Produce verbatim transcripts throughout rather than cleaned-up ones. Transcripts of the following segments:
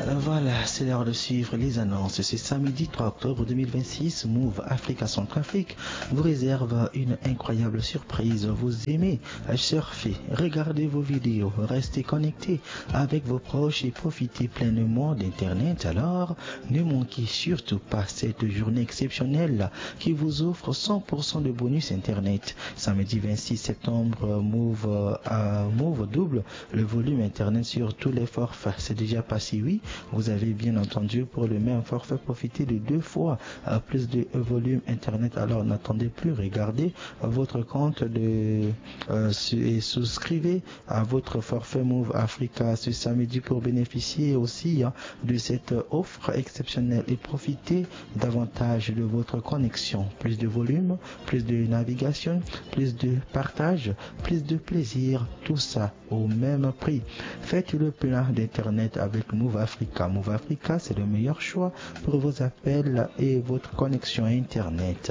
Voilà, c'est l'heure de suivre les annonces. C'est samedi trois octobre deux mille vingt-six. Move Africa Centrafrique vous réserve une incroyable surprise. Vous aimez surfer, regardez vos vidéos, restez connectés avec vos proches et profitez pleinement d'Internet. Alors, ne manquez surtout pas cette journée exceptionnelle qui vous offre cent pour cent de bonus Internet. Samedi vingt-six septembre, Move, euh, Move double le volume Internet sur tous les forfaits. C'est déjà passé, oui. Vous avez bien entendu, pour le même forfait, profiter de deux fois euh, plus de volume Internet. Alors n'attendez plus, regardez votre compte de, euh, et souscrivez à votre forfait Move Africa ce samedi pour bénéficier aussi hein, de cette offre exceptionnelle et profiter davantage de votre connexion. Plus de volume, plus de navigation, plus de partage, plus de plaisir, tout ça au même prix. Faites le plein d'Internet avec Move Africa. Move Africa, c'est le meilleur choix pour vos appels et votre connexion Internet.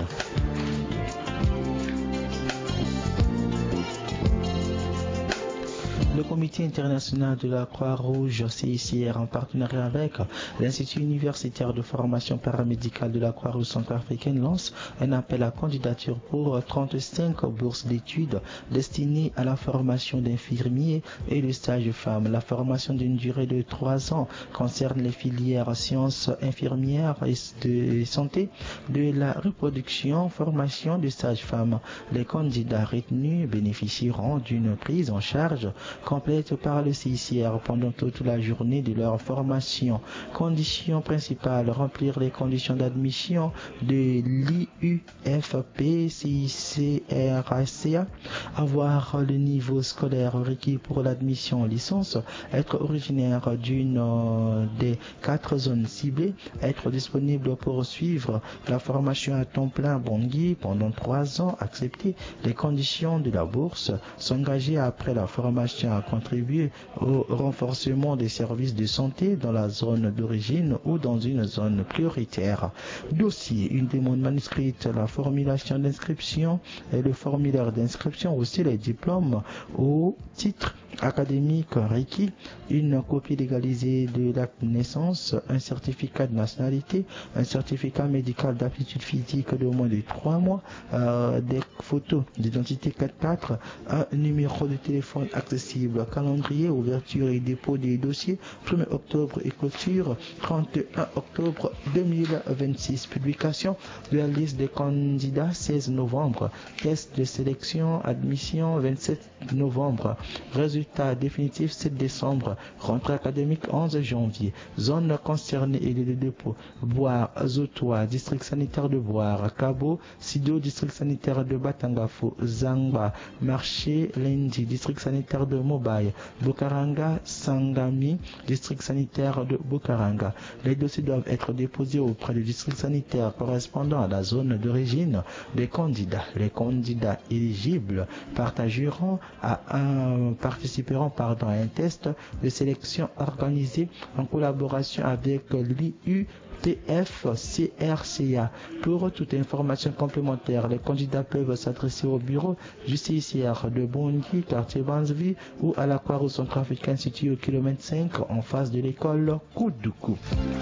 Le Comité international de la Croix-Rouge C I C R, en partenariat avec l'Institut universitaire de formation paramédicale de la Croix-Rouge centrafricaine, lance un appel à candidature pour trente-cinq bourses d'études destinées à la formation d'infirmiers et de sages-femmes. La formation d'une durée de trois ans concerne les filières sciences infirmières et de santé, de la reproduction, formation de sages-femmes. Les candidats retenus bénéficieront d'une prise en charge complète par le C I C R pendant toute la journée de leur formation. Conditions principales: remplir les conditions d'admission de l'I U F P C I C R C A, avoir le niveau scolaire requis pour l'admission en licence, être originaire d'une euh, des quatre zones ciblées, être disponible pour suivre la formation à temps plein Bangui pendant trois ans, accepter les conditions de la bourse, s'engager après la formation à contribuer au renforcement des services de santé dans la zone d'origine ou dans une zone prioritaire. Dossier: une demande manuscrite, la formulation d'inscription et le formulaire d'inscription, aussi les diplômes au titre académique requis, une copie légalisée de l'acte de naissance, un certificat de nationalité, un certificat médical d'aptitude physique de moins de trois mois, euh, des photos d'identité quatre quatre, un numéro de téléphone accessible, calendrier, ouverture et dépôt des dossiers, premier octobre et clôture trente et un octobre deux mille vingt-six, publication de la liste des candidats seize novembre, test de sélection, admission vingt-sept novembre, résultat définitif sept décembre, rentrée académique onze janvier, zone concernée et lieu de dépôt: Boire, Zotoa, district sanitaire de Boire, Cabo, Sido, district sanitaire de Batangafo, Zangba, Marché, Lendi, district sanitaire de Mobaye, Bokaranga, Sangami, district sanitaire de Bokaranga. Les dossiers doivent être déposés auprès du district sanitaire correspondant à la zone d'origine des candidats. Les candidats éligibles partageront à un, participeront pardon, à un test de sélection organisé en collaboration avec l'I U T F C R C A. Pour toute information complémentaire, les candidats peuvent s'adresser au bureau du C I C R de Bangui, quartier Banzvi, ou à la Croix-Rouge centrafricaine située au kilomètre cinq en face de l'école Koudoukou.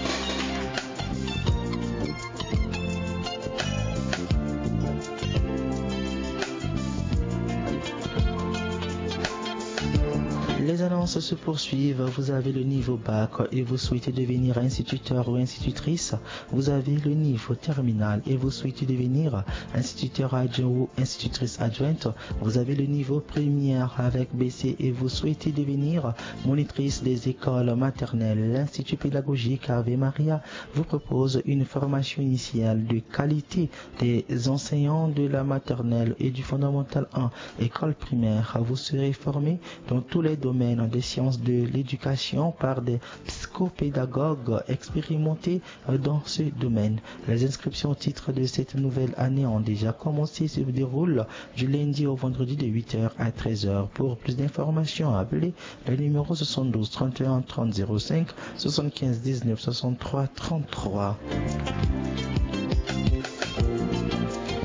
Les annonces se poursuivent. Vous avez le niveau bac et vous souhaitez devenir instituteur ou institutrice. Vous avez le niveau terminal et vous souhaitez devenir instituteur adjoint ou institutrice adjointe. Vous avez le niveau première avec B C et vous souhaitez devenir monitrice des écoles maternelles. L'Institut pédagogique Ave Maria vous propose une formation initiale de qualité des enseignants de la maternelle et du fondamental un, école primaire. Vous serez formé dans tous les domaines des sciences de l'éducation par des psychopédagogues expérimentés dans ce domaine. Les inscriptions au titre de cette nouvelle année ont déjà commencé, se déroulent du lundi au vendredi de huit heures à treize heures. Pour plus d'informations, appelez le numéro soixante-douze trente et un trente zéro cinq, soixante-quinze dix-neuf soixante-trois trente-trois.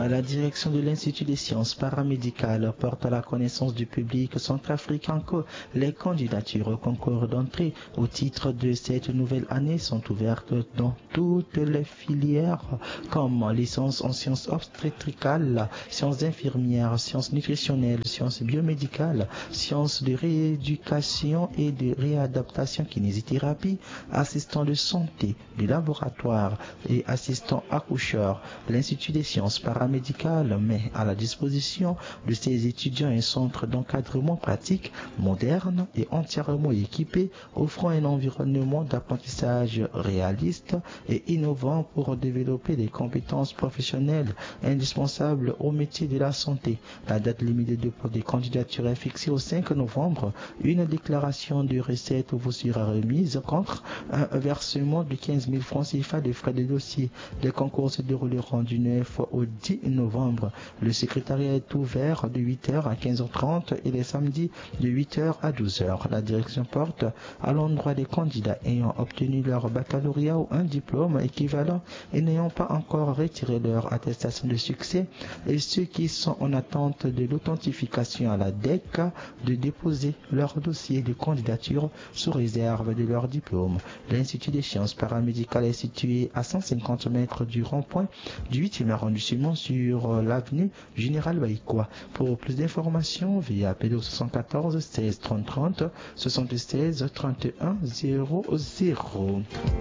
La direction de l'Institut des sciences paramédicales porte à la connaissance du public centrafricain que les candidatures au concours d'entrée au titre de cette nouvelle année sont ouvertes dans toutes les filières comme licence en sciences obstétricales, sciences infirmières, sciences nutritionnelles, sciences biomédicales, sciences de rééducation et de réadaptation, kinésithérapie, assistant de santé, du laboratoire et assistant accoucheur. L'Institut des sciences paramédicales met à la disposition de ses étudiants un centre d'encadrement pratique, moderne et entièrement équipé, offrant un environnement d'apprentissage réaliste et innovant pour développer des compétences professionnelles indispensables au métier de la santé. La date limite de dépôt des candidatures est fixée au cinq novembre. Une déclaration de recette vous sera remise contre un versement de quinze mille francs C F A de frais de dossier. Les concours se dérouleront du neuf au dix novembre. Le secrétariat est ouvert de huit heures à quinze heures trente et les samedis de huit heures à douze heures. La direction porte à l'endroit des candidats ayant obtenu leur baccalauréat ou un diplôme équivalent et n'ayant pas encore retiré leur attestation de succès et ceux qui sont en attente de l'authentification à la D E C de déposer leur dossier de candidature sous réserve de leur diplôme. L'Institut des sciences paramédicales est situé à cent cinquante mètres du rond-point du huitième arrondissement sur l'avenue Général Baïkoa. Pour plus d'informations, veuillez appeler au soixante-quatorze seize trente trente soixante-seize trente et un zéro zéro.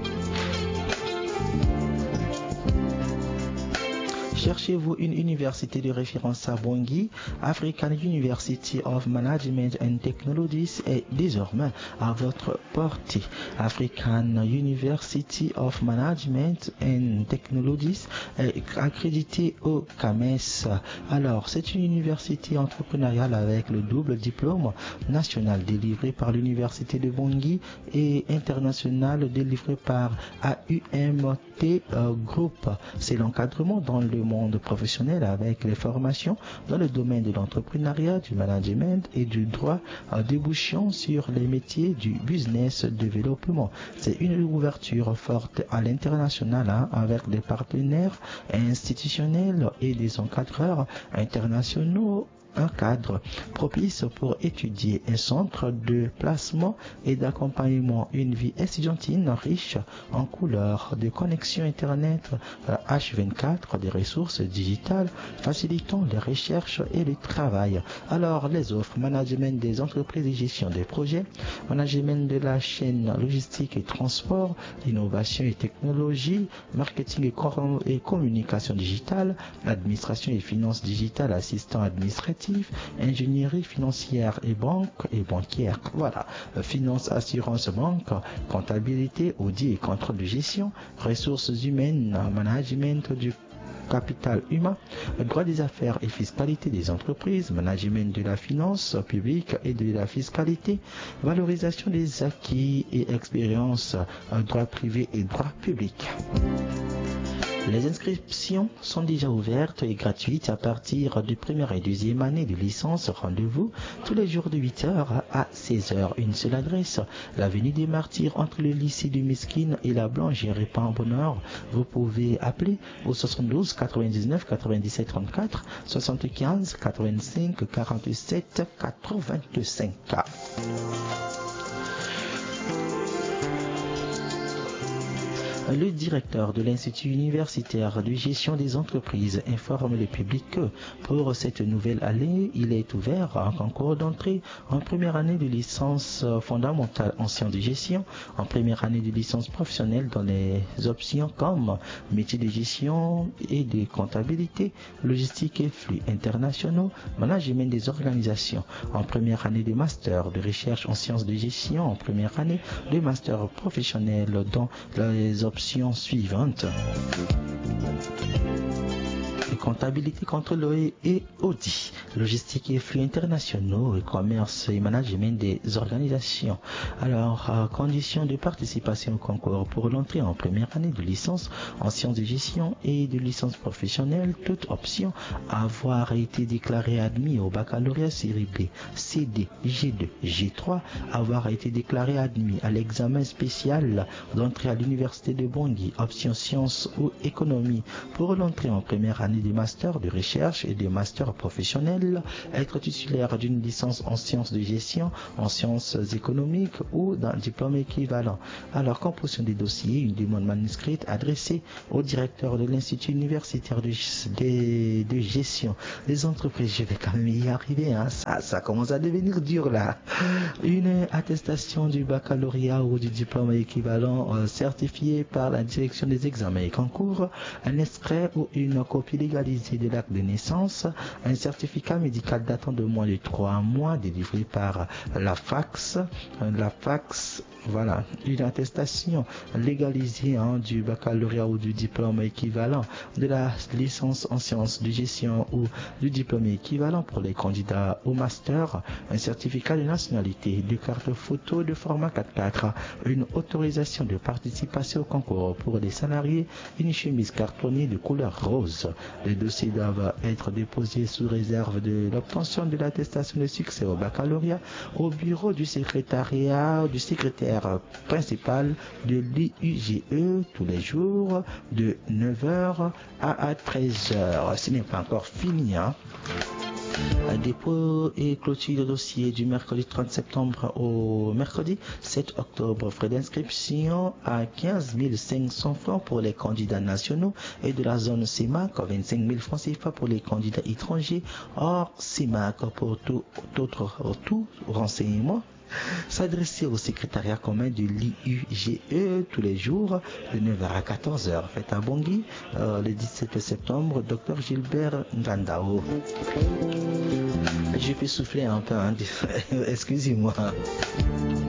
Cherchez-vous une université de référence à Bangui? African University of Management and Technologies est désormais à votre portée. African University of Management and Technologies est accréditée au C A M E S. Alors, c'est une université entrepreneuriale avec le double diplôme national délivré par l'Université de Bangui et international délivré par A U M T Group. C'est l'encadrement dans le monde professionnel avec les formations dans le domaine de l'entrepreneuriat, du management et du droit débouchant sur les métiers du business développement. C'est une ouverture forte à l'international hein, avec des partenaires institutionnels et des encadreurs internationaux. Un cadre propice pour étudier, un centre de placement et d'accompagnement, une vie estudiantine riche en couleurs, de connexion Internet H vingt-quatre, des ressources digitales facilitant les recherches et le travail. Alors, les offres: management des entreprises et gestion des projets, management de la chaîne logistique et transport, innovation et technologie, marketing et, com- et communication digitale, administration et finances digitales, assistant administratif, ingénierie financière et banque et bancaire. Voilà. Finance, assurance, banque, comptabilité, audit et contrôle de gestion, ressources humaines, management du capital humain, droit des affaires et fiscalité des entreprises, management de la finance publique et de la fiscalité, valorisation des acquis et expériences, droit privé et droit public. Les inscriptions sont déjà ouvertes et gratuites à partir de première et deuxième année de licence. Rendez-vous tous les jours de huit heures à seize heures. Une seule adresse, l'avenue des Martyrs entre le lycée de Mesquine et la Blangerie Pambonor. Vous pouvez appeler au soixante-douze quatre-vingt-dix-neuf quatre-vingt-dix-sept trente-quatre, soixante-quinze quatre-vingt-cinq quarante-sept quatre-vingt-cinq. Le directeur de l'Institut universitaire de gestion des entreprises informe le public que pour cette nouvelle année, il est ouvert un concours d'entrée en première année de licence fondamentale en sciences de gestion, en première année de licence professionnelle dans les options comme métier de gestion et de comptabilité, logistique et flux internationaux, management des organisations, en première année de master de recherche en sciences de gestion, en première année de master professionnel dans les options suivantes: comptabilité, contrôle et audit, logistique et flux internationaux, commerce et management des organisations. Alors, euh, conditions de participation au concours pour l'entrée en première année de licence en sciences de gestion et de licence professionnelle, toute option avoir été déclaré admis au baccalauréat série B, C D, G deux, G trois, avoir été déclaré admis à l'examen spécial d'entrée à l'université de Bangui, option sciences ou économie pour l'entrée en première année de master masters de recherche et des masters professionnels, être titulaire d'une licence en sciences de gestion, en sciences économiques ou d'un diplôme équivalent. Alors, composition des dossiers, une demande manuscrite adressée au directeur de l'Institut universitaire de, de, de gestion des entreprises. Je vais quand même y arriver, hein. ça, ça commence à devenir dur là. Une attestation du baccalauréat ou du diplôme équivalent euh, certifié par la direction des examens et concours, un extrait ou une copie légalisée de l'acte de naissance, un certificat médical datant de moins de trois mois délivré par la fax, la fax, voilà, une attestation légalisée hein, du baccalauréat ou du diplôme équivalent, de la licence en sciences de gestion ou du diplôme équivalent pour les candidats au master, un certificat de nationalité, deux cartes photo de format quatre par quatre, une autorisation de participation au concours pour les salariés, une chemise cartonnée de couleur rose. Les dossiers doivent être déposés sous réserve de l'obtention de l'attestation de succès au baccalauréat au bureau du secrétariat du secrétaire principal de l'I U G E tous les jours de neuf heures à treize heures. Ce n'est pas encore fini, hein. Dépôt et clôture de dossier du mercredi trente septembre au mercredi sept octobre. Frais d'inscription à quinze mille cinq cents francs pour les candidats nationaux et de la zone C M A C, vingt-cinq mille francs C F A pour les candidats étrangers hors C M A C. Pour tout autre tout renseignement, s'adresser au secrétariat commun de l'I U G E tous les jours de neuf heures à quatorze heures. Fête à Bangui, euh, le dix-sept septembre, docteur Gilbert Ngandao. Je peux souffler un peu, hein. Excusez-moi.